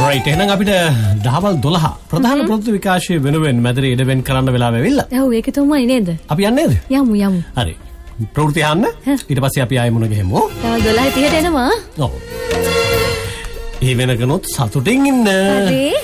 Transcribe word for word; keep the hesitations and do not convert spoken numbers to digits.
right එහෙනම් අපිට දහවල් දොළහ ප්‍රධාන ප්‍රවෘත්ති විකාශය වෙනුවෙන් මැදිරි ඉඩවෙන් කරන්න වෙලාව ඇවිල්ලා. ඔව් ඒක තමයි නේද? අපි යන්නේ නේද? යමු යමු. හරි. ප්‍රවෘත්ති අහන්න. ඊට පස්සේ අපි ආයෙ මුණ ගැහෙමු. දවල් දොළහ තිහට එනවා. ඔව්. ඒ වෙනකනොත් සතුටින් ඉන්න. හරි.